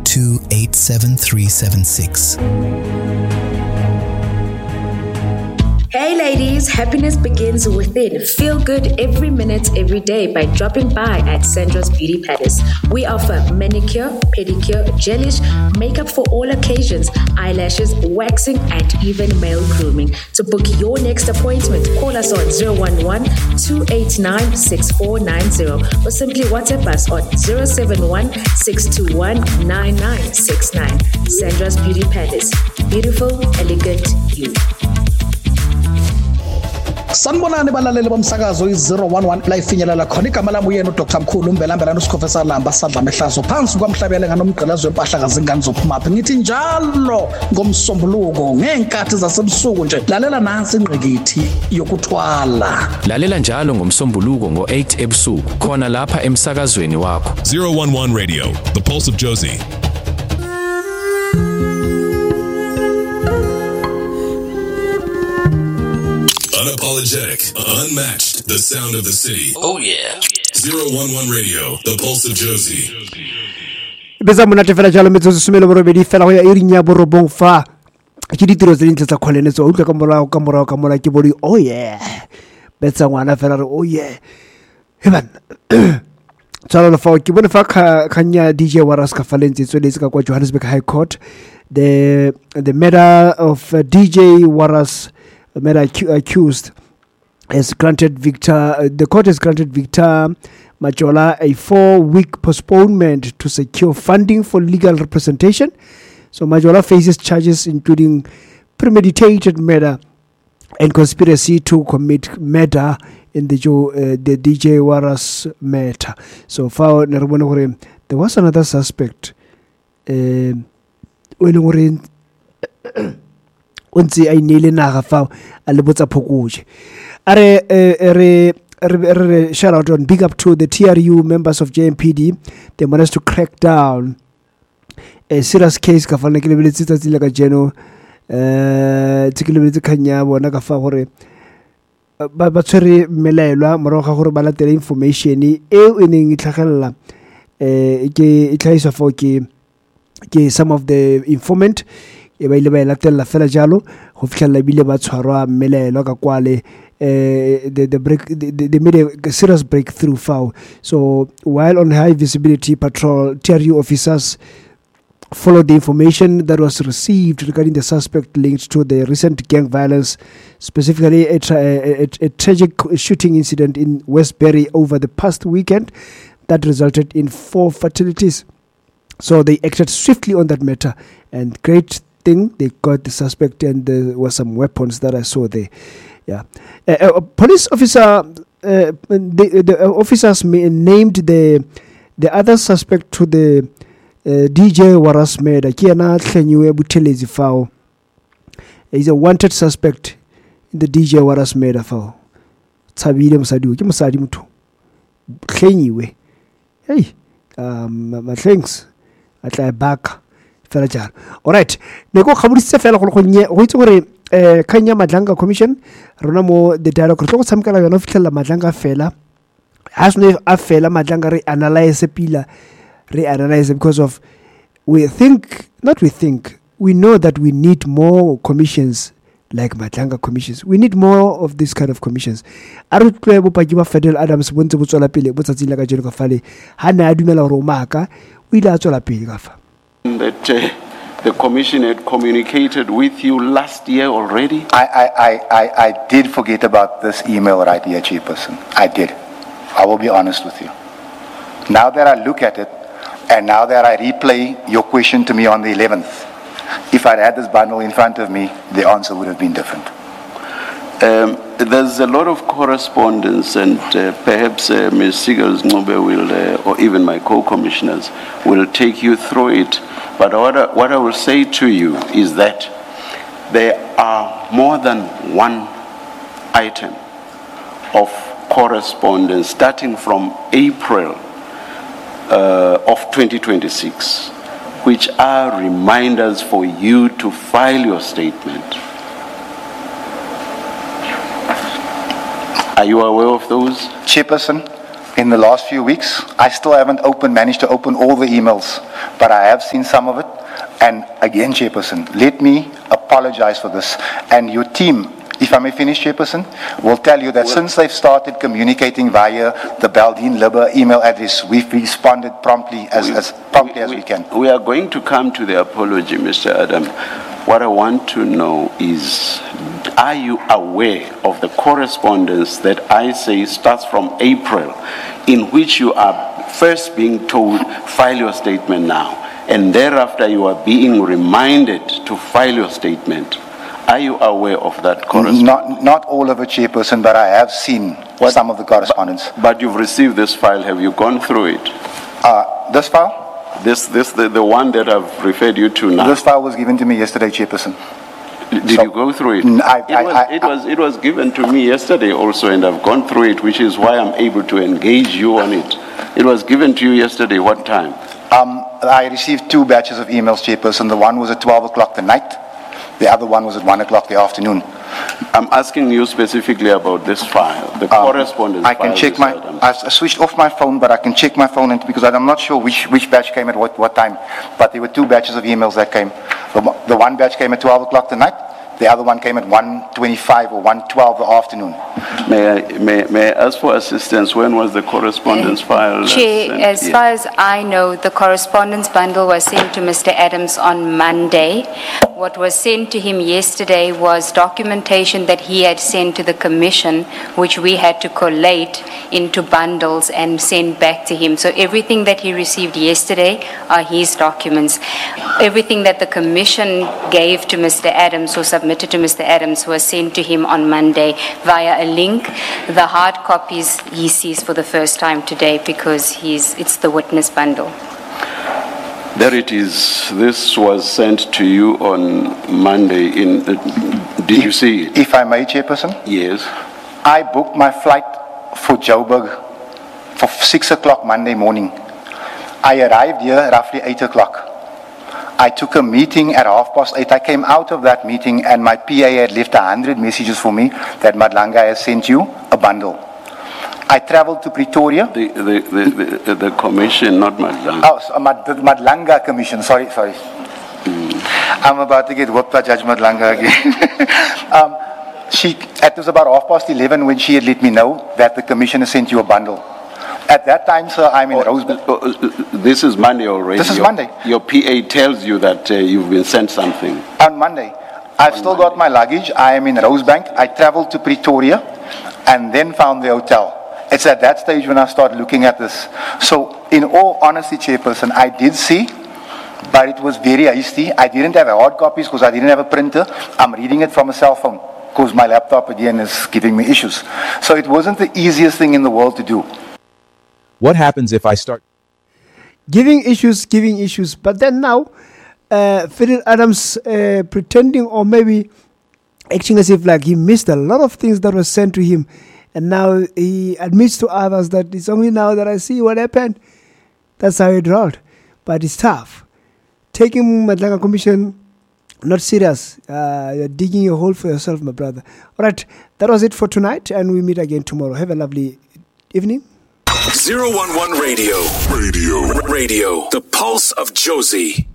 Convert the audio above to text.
287376. Hey ladies, happiness begins within. Feel good every minute, every day by dropping by at Sandra's Beauty Palace. We offer manicure, pedicure, gelish, makeup for all occasions, eyelashes, waxing, and even male grooming. To book your next appointment, call us on 011-289-6490 or simply WhatsApp us on 071-621-9969. Sandra's Beauty Palace. Beautiful, elegant you. Sanibonani balaleli bomsakazo i011 la ifinyelela khona igama lami uyena uDr Mkhulu Mbelambela noSikhofesa Lamba sadla mehlazo phansi kwamhlabele nganomgqilazo wempahla kazingane zophumaphi ngithi njalo ngomsombuluko ngenkathi zasebusuku nje lalela nansi ingqikithi yokuthwala lalela njalo ngomsombuluko ngo8 ebusuku khona lapha emsakazweni wakho 011 Radio, the pulse of Josie. Unapologetic, unmatched, the sound of the city. Oh yeah. 011 Radio, the pulse of Josie. Beza monate fela jalo metso sumelo borobedi fela go ya irinya borobong fa ke ditiro tse dintle tsa kgolenetso utlwa ka morago ke bodi oh yeah betsa ngwana fela re oh yeah heban tsalo fa ke bone fa khanya DJ Waras ka falentse tsweletse ka kwa Johannesburg High Court. The matter of DJ Waras matter accused has granted the court has granted Victor Majola a 4-week postponement to secure funding for legal representation. So Majola faces charges including premeditated murder and conspiracy to commit murder in the DJ Waras matter. So far, there was another suspect. Unzi a nile naga fa a le botsa phokuje are shout out and big up to the TRU members of JMPD. They managed to crack down a serious case ka fana ke lebeletse tsatsi le ka jeno tsikilebetse khanya bona ka fa gore ba tshwere melaelwa moroga gore ba latela information e neng itlhagella ke itlhaiswa for ke some of the informant e ba ile ba latela fela jalo go fitlhela bile ba tshwarwa melaelwa ka kwale they made a serious breakthrough foul. So while on high visibility patrol, TRU officers followed the information that was received regarding the suspect linked to the recent gang violence, specifically a tragic shooting incident in Westbury over the past weekend that resulted in 4 fatalities. So they acted swiftly on that matter, and great thing, they got the suspect, and there were some weapons that I saw there. Yeah, police officer, the officers named the other suspect to the DJ Waras murder. Kiana Tlenyiwe Butelezi Fao is a wanted suspect in the DJ Waras murder. Fao Tsabile Musadi, ki Musadi mutu Tlenyiwe. Hey, my thanks. Atla back. Fela jalo. All right. Neko khabuditse fela go nye go itse gore Kanya Madlanga Commission rona mo the dialogue re tlo go tshamekela yona fitlhela Madlanga fela as no a fela Madlanga re analyze because of we know that we need more commissions like Madlanga commissions. We need more of this kind of commissions. Are tlo bopaki ba Federal Adams bontse bo tswela pele bo tsatsing la ka jeno ka fale ha na a dumela gore o maka o ile a tswela pele ka fa that the commission had communicated with you last year already? I did forget about this email right here, Chairperson. I did. I will be honest with you. Now that I look at it, and now that I replay your question to me on the 11th, if I'd had this bundle in front of me, the answer would have been different. There's a lot of correspondence, and perhaps Ms. Sigels Ngobe will, or even my co-commissioners, will take you through it. But what I will say to you is that there are more than one item of correspondence starting from April of 2026, which are reminders for you to file your statement. Are you aware of those? Chairperson, in the last few weeks. I still haven't managed to open all the emails, but I have seen some of it. And again, Chairperson, let me apologize for this. And your team, if I may finish, Chairperson, will tell you that since they've started communicating via the Baldine Libber email address, we've responded promptly as we can. We are going to come to the apology, Mr. Adam. What I want to know is, are you aware of the correspondence that I say starts from April, in which you are first being told, file your statement now, and thereafter you are being reminded to file your statement? Are you aware of that correspondence? Not all of it, Chairperson, but I have seen some of the correspondence. But you've received this file. Have you gone through it? This file? The one that I've referred you to now. This file was given to me yesterday, Chairperson. Did you go through it? It was given to me yesterday also, and I've gone through it, which is why I'm able to engage you on it. It was given to you yesterday. What time? I received 2 batches of emails, Chairperson. The one was at 12 o'clock the night. The other one was at 1 o'clock the afternoon. I'm asking you specifically about this file, the correspondence I can check I switched off my phone, but I can check my phone because I'm not sure which batch came at what time. But there were 2 batches of emails that came. The one batch came at 12 o'clock the night. The other one came at 1:25 or 1:12 the afternoon. May I ask for assistance? When was the correspondence file? Chair, as far as I know, the correspondence bundle was sent to Mr. Adams on Monday. What was sent to him yesterday was documentation that he had sent to the Commission, which we had to collate into bundles and send back to him. So everything that he received yesterday are his documents. Everything that the Commission gave to Mr. Adams or submitted to Mr. Adams was sent to him on Monday via a link. The hard copies he sees for the first time today because it's the witness bundle. There it is. This was sent to you on Monday. Did you see it? If I may, Chairperson? Yes. I booked my flight for Joburg for 6 o'clock Monday morning. I arrived here roughly 8 o'clock. I took a meeting at 8:30. I came out of that meeting and my PA had left 100 messages for me that Madlanga has sent you a bundle. I traveled to Pretoria. The commission, not Madlanga. Oh, so the Madlanga Commission. Sorry. I'm about to get whooped by Judge Madlanga again. It was about 11:30 when she had let me know that the commission has sent you a bundle. At that time, sir, I'm in Rosebank. This is Monday already. This is Monday. Your PA tells you that you've been sent something. On Monday. I've still got my luggage. I am in Rosebank. I traveled to Pretoria and then found the hotel. It's at that stage when I start looking at this. So, in all honesty, Chairperson, I did see, but it was very hasty. I didn't have hard copies because I didn't have a printer. I'm reading it from a cell phone because my laptop again is giving me issues. So it wasn't the easiest thing in the world to do. What happens if I start giving issues, but then now Fidel Adams pretending or maybe acting as if like he missed a lot of things that were sent to him, and now he admits to others that it's only now that I see what happened. That's how it rolled. But it's tough. Taking Madlanga Commission not serious. You're digging a hole for yourself, my brother. All right, that was it for tonight, and we meet again tomorrow. Have a lovely evening. 011 Radio. The pulse of Josie.